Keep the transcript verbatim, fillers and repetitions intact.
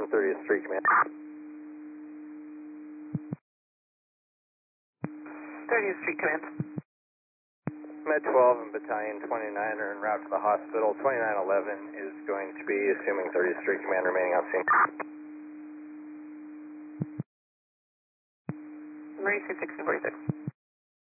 from thirtieth Street Command. thirtieth Street Command. Med twelve and Battalion twenty-nine are en route to the hospital. twenty-nine eleven is going to be assuming thirtieth Street Command remaining on scene. Emergency sixteen forty-six.